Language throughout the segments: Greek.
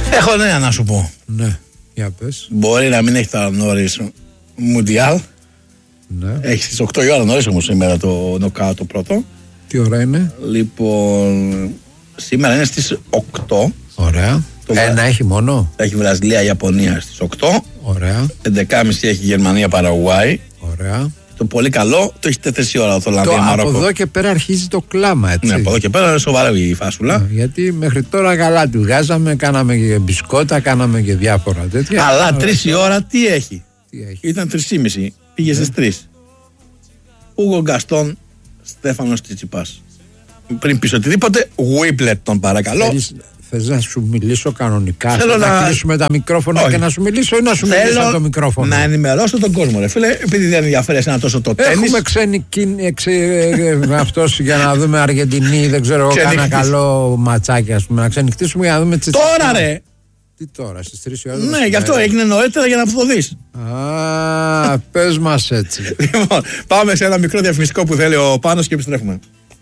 Έχω νέα να σου πω. Ναι, για πες. Μπορεί να μην έχει τώρα νωρίς Μουντιάλ. Ναι. Έχει στις 8 η ώρα νωρίς όμως σήμερα το νοκάου το πρώτο. Τι ώρα είναι? Λοιπόν, σήμερα είναι στις 8. Ωραία. Ένα έχει μόνο. Έχει Βραζιλία-Ιαπωνία στις 8. Ωραία. 11.30 έχει Γερμανία-Παραγουάη. Ωραία. Το πολύ καλό το έχει 4 ώρα το Ολλανδία-Μαρόκο. Από εδώ και πέρα αρχίζει το κλάμα, έτσι. Ναι, από εδώ και πέρα είναι σοβαρή η φάσουλα. Γιατί μέχρι τώρα καλά του βγάζαμε, κάναμε και μπισκότα, κάναμε και διάφορα τέτοια. Αλλά 3 η ώρα τι έχει? Τι έχει? Ήταν 3.30. Πήγε στις 3. Ούγο Γκαστόν, Στέφανος Τσιτσιπάς. Πριν πεις οτιδήποτε, Γουίμπλετ τον παρακαλώ. Θες να σου μιλήσω κανονικά? Θέλω να κλείσουμε τα μικρόφωνα? Όχι. Και να σου μιλήσω ή να σου μιλήσω από το μικρόφωνο? Να ενημερώσω τον κόσμο, ρε φίλε, επειδή δεν ενδιαφέρει εσένα τόσο το τένις. Έχουμε ξένη αυτός για να δούμε Αργεντινή, δεν ξέρω εγώ, κάνα καλό ματσάκι, ας πούμε. Να ξενυχτήσουμε για να δούμε Τώρα ρε! Τι τώρα, στις 3 η ώρα? Ναι, γι' αυτό έγινε νωρίτερα για να το δεις. Α, πες μας έτσι. Λοιπόν, πάμε σε ένα μικρό διαφημιστικό που θέλει ο Πάνος και επιστρέφουμε.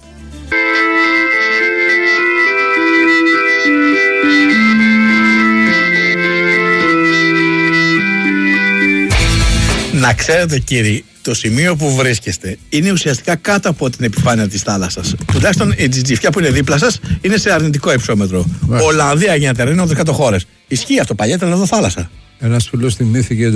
Να ξέρετε κύριοι, το σημείο που βρίσκεστε είναι ουσιαστικά κάτω από την επιφάνεια της θάλασσας. Τουλάχιστον η τζιτζιφιά που είναι δίπλα σας είναι σε αρνητικό υψόμετρο. Ολλανδία γίνεται ρένο από τις κάτω χώρες. Ισχύει αυτό, παλιά ήταν εδώ θάλασσα. Ένας φίλος θυμήθηκε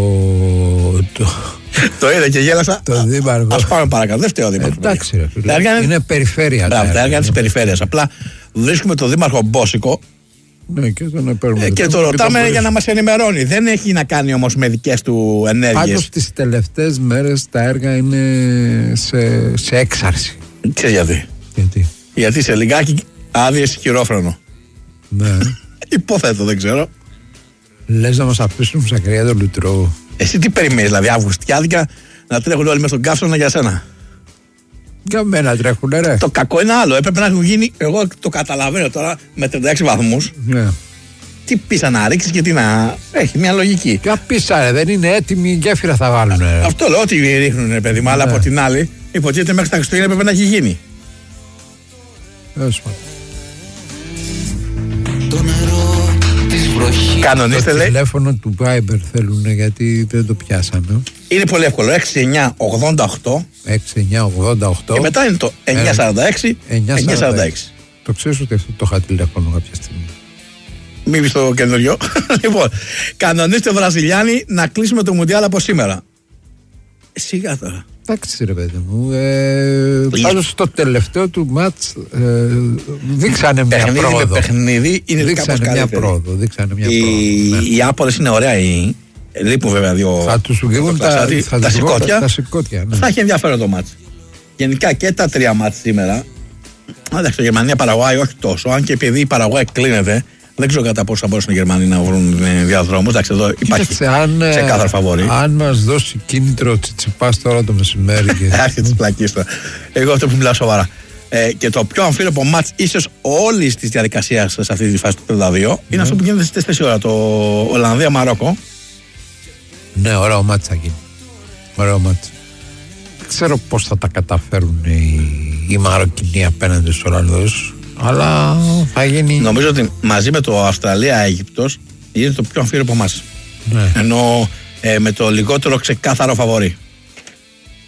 το είδα και γέλασα. Το δήμαρχο. Ας πάμε παρακάτω, δεν φταίω ο δήμαρχος. Εντάξει ρε φίλε, είναι περιφέρεια. Μπράβο, τα έργα της περιφέρειας. Απλά βρίσκουμε τον δήμαρχο Μπόσικο. Ναι, και τον παίρνουμε. Και το ρωτάμε για να μας ενημερώνει. Δεν έχει να κάνει όμως με δικές του ενέργειες. Πάντως τις τελευταίες μέρες τα έργα είναι σε έξαρση. Ξέρεις γιατί? Γιατί σε λιγάκι άδειες χειρόφρονο. Ναι. Υποθέτω, δεν ξέρω. Λες να μας αφήσουν σε ακραία το λουτρό? Εσύ τι περιμένεις, δηλαδή αυγουστιάδικα να τρέχουν όλοι μες στον καύσωνα για σένα? Για μένα τρέχουνε ρε. Το κακό είναι άλλο. Έπρεπε να έχουν γίνει, εγώ το καταλαβαίνω τώρα, με 36 βαθμούς. Ναι. Τι πίσα να ρίξεις και τι να... Έχει μια λογική. Ποια πίσα ρε, δεν είναι έτοιμη, γέφυρα θα βάλουν ρε. Αυτό λέω ότι ρίχνουν παιδί μου, αλλά από την άλλη υποτίθεται μέχρι τα Χριστούγεννα έπρεπε να έχει γίνει. Κανονίστε λέει. Το τηλέφωνο του Viber θέλουν γιατί δεν το πιάσαμε. Είναι πολύ εύκολο. 6988. Και μετά είναι το 946. Το ξέρεις ότι αυτό το είχα τηλέφωνο κάποια στιγμή. Μην πεις το καινούριο. Λοιπόν, κανονίστε Βραζιλιάνοι να κλείσουμε το Μουντιάλ από σήμερα. Σιγά τώρα. Εντάξει ρε παιδί μου, πάντως στο τελευταίο του μάτς δείξανε μια πρόοδο. Παιχνίδι είναι δείξανε μια πρόοδο. Οι Άπολες είναι ωραία. Λείπουν βέβαια δύο. Θα τους βγουν τα σηκώτια. Ναι. Θα έχει ενδιαφέρον το μάτς. Γενικά και τα τρία μάτς σήμερα. Εντάξει, το Γερμανία-Παραγουάη όχι τόσο. Αν και επειδή η Παραγουάη κλείνεται, δεν ξέρω κατά πόσο θα μπορούσαν οι Γερμανοί να βρουν διαδρόμους. Εντάξει, εδώ υπάρχει ξεκάθαρο φαβορί. Αν μας δώσει κίνητρο Τσιτσιπάς τώρα το μεσημέρι. Άρχεται τη πλακή τώρα. Εγώ αυτό που μιλάω σοβαρά. Και το πιο αμφίροπο μάτς ίσως όλης της διαδικασίας σε αυτή τη φάση του 32 είναι αυτό που γίνεται στις 4 ώρα. Το Ολλανδία-Μαρόκο. Ναι, ωραίο μάτς θα γίνει. Ωραίο μάτς. Δεν ξέρω πώς θα τα καταφέρουν οι Μαροκινοί απέναντι στους Ολλανδούς. Αλλά θα γίνει. Νομίζω ότι μαζί με το Αυστραλία-Αίγυπτος είναι το πιο αμφίροπο μας. Ναι. Ενώ με το λιγότερο ξεκάθαρο φαβορί.